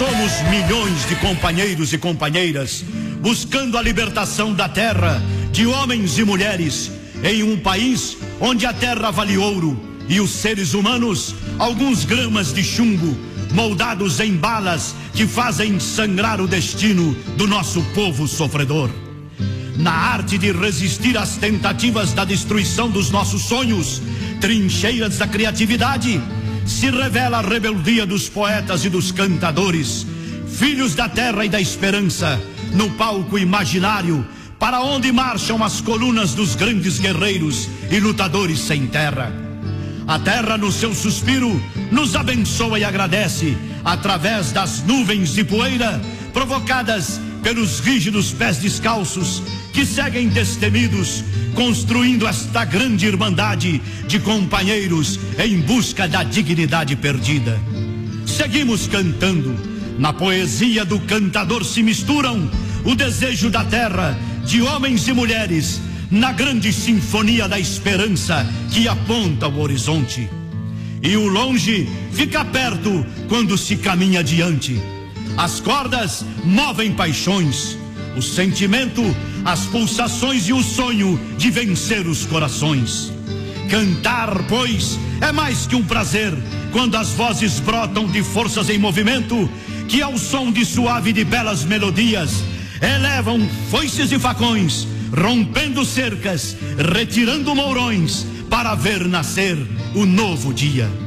Somos milhões de companheiros e companheiras buscando a libertação da terra, de homens e mulheres, em um país onde a terra vale ouro e os seres humanos alguns gramas de chumbo, moldados em balas que fazem sangrar o destino do nosso povo sofredor. Na arte de resistir às tentativas da destruição dos nossos sonhos, trincheiras da criatividade, se revela a rebeldia dos poetas e dos cantadores, filhos da terra e da esperança, no palco imaginário, para onde marcham as colunas dos grandes guerreiros e lutadores sem terra. A terra, no seu suspiro, nos abençoa e agradece, através das nuvens de poeira provocadas pelos rígidos pés descalços que seguem destemidos, construindo esta grande irmandade de companheiros em busca da dignidade perdida. Seguimos cantando. Na poesia do cantador se misturam o desejo da terra, de homens e mulheres, na grande sinfonia da esperança que aponta o horizonte. E o longe fica perto quando se caminha adiante. As cordas movem paixões, o sentimento, as pulsações e o sonho de vencer os corações. Cantar, pois, é mais que um prazer, quando as vozes brotam de forças em movimento, que ao som de suave e de belas melodias elevam foices e facões, rompendo cercas, retirando mourões, para ver nascer o novo dia.